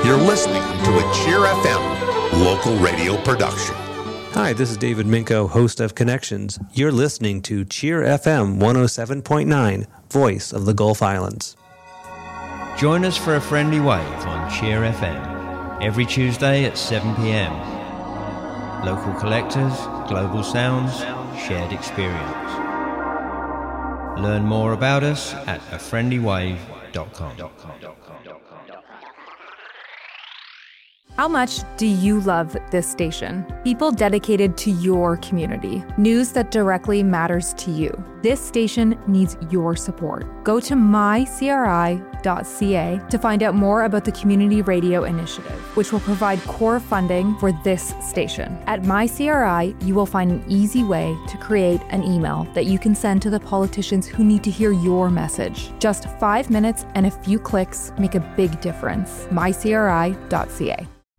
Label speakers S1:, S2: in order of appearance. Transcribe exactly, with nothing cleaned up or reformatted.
S1: You're listening to a Cheer F M local radio production.
S2: Hi, this is David Minko, host of Connections. You're listening to Cheer F M one oh seven point nine, voice of the Gulf Islands.
S3: Join us for a friendly wave on Cheer F M every Tuesday at seven p.m. Local collectors, global sounds, shared experience. Learn more about us at a friendly wave dot com.
S4: How much do you love this station? People dedicated to your community. News that directly matters to you. This station needs your support. Go to my c r i dot c a to find out more about the Community Radio Initiative, which will provide core funding for this station. At MyCRI, you will find an easy way to create an email that you can send to the politicians who need to hear your message. Just five minutes and a few clicks make a big difference. my c r i dot c a